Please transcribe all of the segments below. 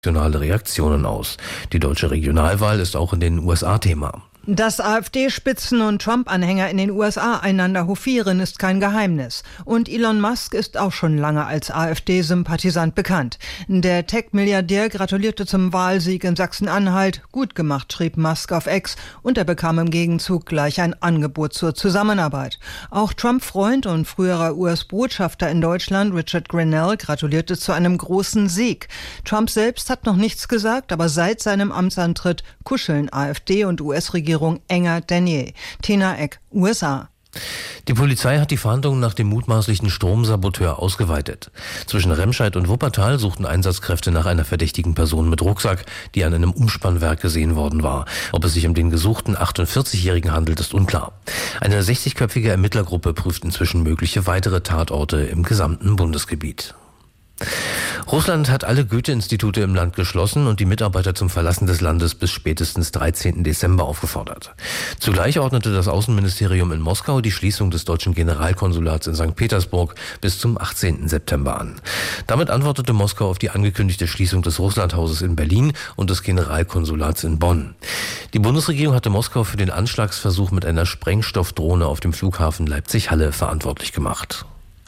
Reaktionen aus. Die deutsche Regionalwahl ist auch in den USA Thema. Dass AfD-Spitzen und Trump-Anhänger in den USA einander hofieren, ist kein Geheimnis. Und Elon Musk ist auch schon lange als AfD-Sympathisant bekannt. Der Tech-Milliardär gratulierte zum Wahlsieg in Sachsen-Anhalt. Gut gemacht, schrieb Musk auf X, und er bekam im Gegenzug gleich ein Angebot zur Zusammenarbeit. Auch Trump-Freund und früherer US-Botschafter in Deutschland, Richard Grenell, gratulierte zu einem großen Sieg. Trump selbst hat noch nichts gesagt, aber seit seinem Amtsantritt kuscheln AfD und US-Regierung enger denn je. Tina Eck, USA. Die Polizei hat die Fahndungen nach dem mutmaßlichen Stromsaboteur ausgeweitet. Zwischen Remscheid und Wuppertal suchten Einsatzkräfte nach einer verdächtigen Person mit Rucksack, die an einem Umspannwerk gesehen worden war. Ob es sich um den gesuchten 48-Jährigen handelt, ist unklar. Eine 60-köpfige Ermittlergruppe prüft inzwischen mögliche weitere Tatorte im gesamten Bundesgebiet. Russland hat alle Goethe-Institute im Land geschlossen und die Mitarbeiter zum Verlassen des Landes bis spätestens 13. Dezember aufgefordert. Zugleich ordnete das Außenministerium in Moskau die Schließung des deutschen Generalkonsulats in St. Petersburg bis zum 18. September an. Damit antwortete Moskau auf die angekündigte Schließung des Russlandhauses in Berlin und des Generalkonsulats in Bonn. Die Bundesregierung hatte Moskau für den Anschlagsversuch mit einer Sprengstoffdrohne auf dem Flughafen Leipzig-Halle verantwortlich gemacht.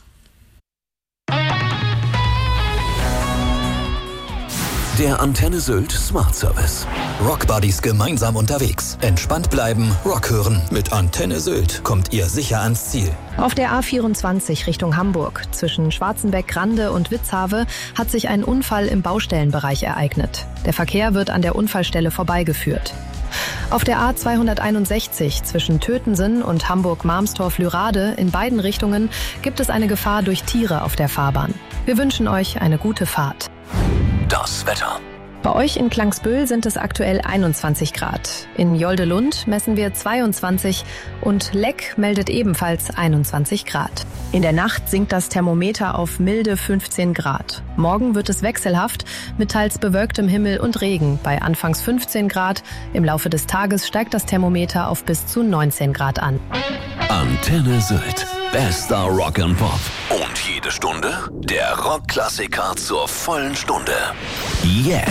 Der Antenne Sylt Smart Service. Rock Buddies gemeinsam unterwegs. Entspannt bleiben, Rock hören. Mit Antenne Sylt kommt ihr sicher ans Ziel. Auf der A24 Richtung Hamburg zwischen Schwarzenbeck-Grande und Witzhave hat sich ein Unfall im Baustellenbereich ereignet. Der Verkehr wird an der Unfallstelle vorbeigeführt. Auf der A261 zwischen Tötensen und Hamburg-Marmstorf-Lürade in beiden Richtungen gibt es eine Gefahr durch Tiere auf der Fahrbahn. Wir wünschen euch eine gute Fahrt. Das Wetter. Bei euch in Klangsbüll sind es aktuell 21 Grad. In Joldelund messen wir 22 und Leck meldet ebenfalls 21 Grad. In der Nacht sinkt das Thermometer auf milde 15 Grad. Morgen wird es wechselhaft mit teils bewölktem Himmel und Regen bei anfangs 15 Grad. Im Laufe des Tages steigt das Thermometer auf bis zu 19 Grad an. Antenne Sylt. Bester Rock and Pop. Und jede Stunde der Rockklassiker zur vollen Stunde. Jetzt.